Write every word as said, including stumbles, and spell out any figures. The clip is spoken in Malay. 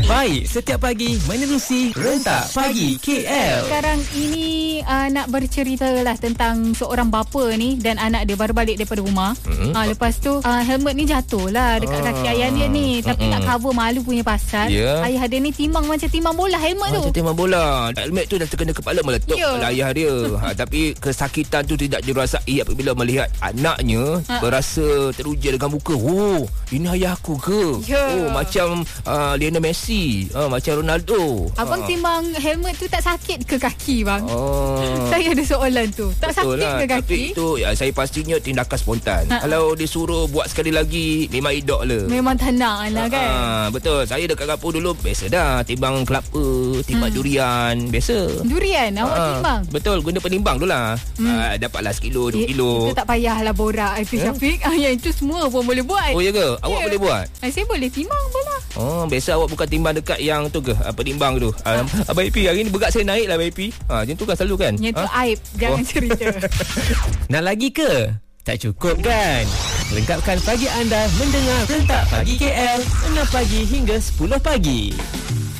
Baik, setiap pagi menerusi Rentak Pagi K L. Sekarang ini uh, nak bercerita lah tentang seorang bapa ni dan anak dia baru balik daripada rumah. Mm-hmm. Uh, lepas tu uh, helmet ni jatuh lah dekat kaki uh, ayah dia ni. Tapi mm-hmm. nak cover malu punya pasal. Yeah. Ayah dia ni timbang macam timbang bola helmet tu. Macam timbang bola. Helmet tu dah terkena kepala meletup yeah. oleh ayah dia. ha, Tapi kesakitan tu tidak dirasai apabila melihat anaknya uh. berasa teruja dengan muka. Oh, ini ayah aku ke? Yeah. Oh, macam uh, Lionel Messi, uh, macam Ronaldo. Abang uh. timbang helmet tu tak sakit ke kaki bang? Oh. Saya ada soalan tu. Tak Betul sakit lah. ke kaki? Tapi itu ya, saya pastinya tindakan spontan. Ha. Kalau disuruh buat sekali lagi, memang idok lah. Memang tenang lah kan? Ha, betul. Saya dekat kapur dulu biasa dah. Timbang kelapa, timbang hmm. durian. Biasa. Durian? Awak ha. timbang? Betul. Guna penimbang tu lah. Hmm. Ha, dapatlah sekilo, dua kilo. Itu tak payahlah borak itu hmm? Syafiq. Ah, yang itu semua pun boleh buat. Oh ya ke? Awak yeah. boleh buat? Ah, saya boleh timbang pun lah. Oh, biasa awak bukan timbang dekat yang tu ke? Apa timbang tu? Ha. Um, Abang Ipi, hari ni berat saya naik lah Abang Ipi. Ha, macam tu kan selalu kan? Yang tu ha? aib. Jangan oh. cerita. Nak lagi ke? Tak cukup kan? Lengkapkan pagi anda mendengar Rentak Pagi K L enam pagi hingga sepuluh pagi.